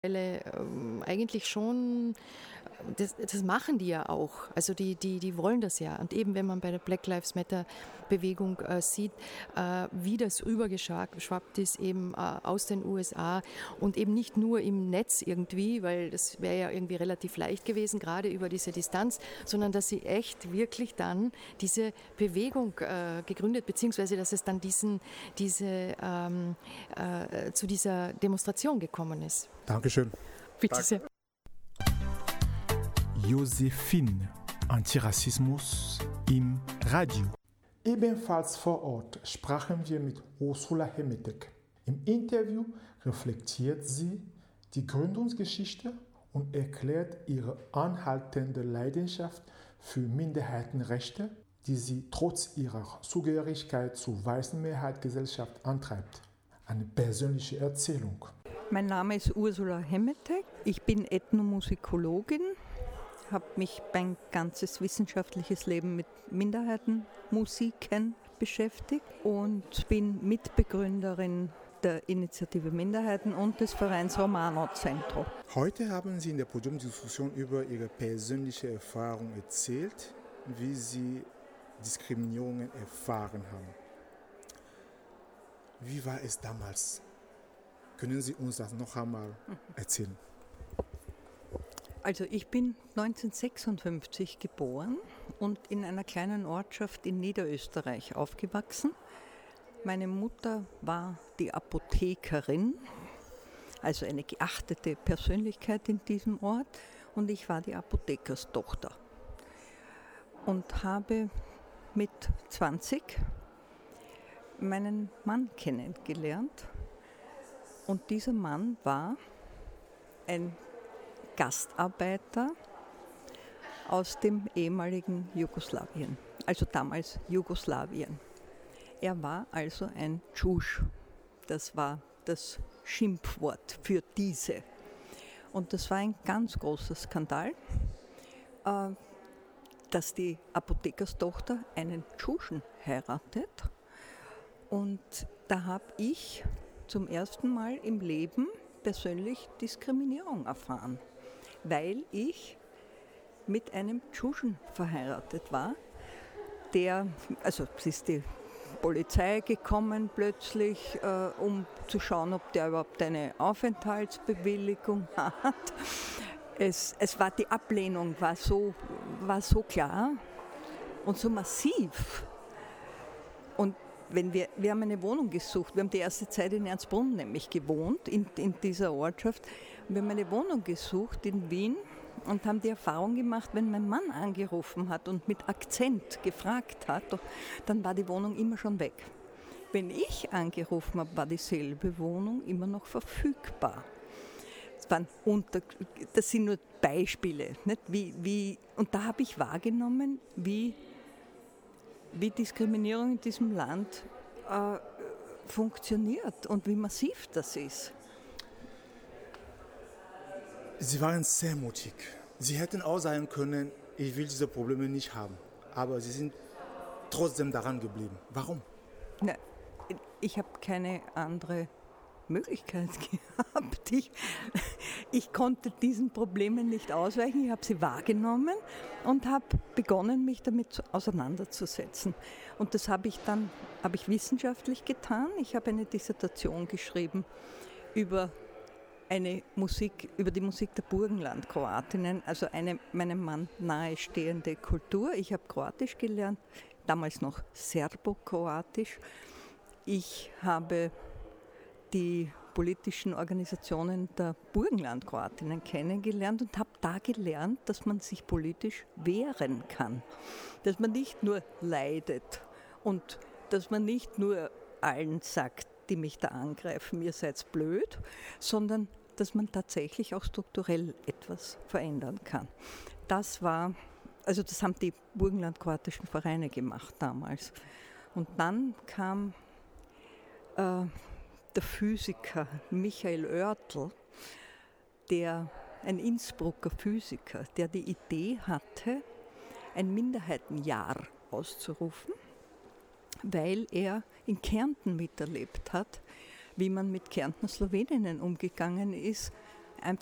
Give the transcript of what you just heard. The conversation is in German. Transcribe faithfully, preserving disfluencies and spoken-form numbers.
ähm, eigentlich schon, das, das machen die ja auch. Also die, die, die wollen das ja. Und eben, wenn man bei der Black Lives Matter Bewegung äh, sieht, äh, wie das rübergeschwappt ist eben äh, aus den U S A und eben nicht nur im Netz irgendwie, weil das wäre ja irgendwie relativ leicht gewesen, gerade über diese Distanz, sondern dass sie echt wirklich dann diese Bewegung äh, gegründet, beziehungsweise dass es dann diesen, diese, ähm, äh, zu dieser Demonstration gekommen ist. Dankeschön. Bitte Danke. sehr. Josephine, Antirassismus im Radio. Ebenfalls vor Ort sprachen wir mit Ursula Hemetek. Im Interview reflektiert sie die Gründungsgeschichte und erklärt ihre anhaltende Leidenschaft für Minderheitenrechte, die sie trotz ihrer Zugehörigkeit zur weißen Mehrheitsgesellschaft antreibt. Eine persönliche Erzählung. Mein Name ist Ursula Hemetek. Ich bin Ethnomusikologin, habe mich mein ganzes wissenschaftliches Leben mit Minderheitenmusiken beschäftigt und bin Mitbegründerin der Initiative Minderheiten und des Vereins Romano Centro. Heute haben Sie in der Podiumdiskussion über Ihre persönliche Erfahrung erzählt, wie Sie Diskriminierungen erfahren haben. Wie war es damals? Können Sie uns das noch einmal erzählen? Also ich bin neunzehnhundertsechsundfünfzig geboren und in einer kleinen Ortschaft in Niederösterreich aufgewachsen. Meine Mutter war die Apothekerin, also eine geachtete Persönlichkeit in diesem Ort, und ich war die Apothekerstochter und habe mit zwanzig meinen Mann kennengelernt. Und dieser Mann war ein Gastarbeiter aus dem ehemaligen Jugoslawien, also damals Jugoslawien. Er war also ein Tschusch, das war das Schimpfwort für diese. Und das war ein ganz großer Skandal, dass die Apothekerstochter einen Tschuschen heiratet. Und da habe ich zum ersten Mal im Leben persönlich Diskriminierung erfahren, weil ich mit einem Tschuschen verheiratet war, der, also es ist die Polizei gekommen plötzlich, äh, um zu schauen, ob der überhaupt eine Aufenthaltsbewilligung hat. Es, es war, die Ablehnung war so, war so klar und so massiv. Und wenn wir, wir haben eine Wohnung gesucht, wir haben die erste Zeit in Ernstbrunn nämlich gewohnt, in, in dieser Ortschaft. Und wir haben eine Wohnung gesucht in Wien und haben die Erfahrung gemacht, wenn mein Mann angerufen hat und mit Akzent gefragt hat, dann war die Wohnung immer schon weg. Wenn ich angerufen habe, war dieselbe Wohnung immer noch verfügbar. Das, waren unter, das sind nur Beispiele. Nicht? Wie, wie, und da habe ich wahrgenommen, wie wie Diskriminierung in diesem Land äh, funktioniert und wie massiv das ist. Sie waren sehr mutig. Sie hätten auch sagen können, ich will diese Probleme nicht haben. Aber Sie sind trotzdem daran geblieben. Warum? Na, ich habe keine andere Möglichkeit gehabt. Ich, ich konnte diesen Problemen nicht ausweichen. Ich habe sie wahrgenommen und habe begonnen, mich damit auseinanderzusetzen. Und das habe ich dann habe ich wissenschaftlich getan. Ich habe eine Dissertation geschrieben über eine Musik, über die Musik der Burgenlandkroatinnen, also eine meinem Mann nahestehende Kultur. Ich habe Kroatisch gelernt, damals noch Serbokroatisch. Ich habe die politischen Organisationen der Burgenlandkroatinnen kennengelernt und habe da gelernt, dass man sich politisch wehren kann. Dass man nicht nur leidet und dass man nicht nur allen sagt, die mich da angreifen, ihr seid blöd, sondern dass man tatsächlich auch strukturell etwas verändern kann. Das war, also das haben die burgenlandkroatischen Vereine gemacht damals. Und dann kam äh, der Physiker Michael Oertl, der, ein Innsbrucker Physiker, der die Idee hatte, ein Minderheitenjahr auszurufen, weil er in Kärnten miterlebt hat, wie man mit Kärntner Sloweninnen umgegangen ist,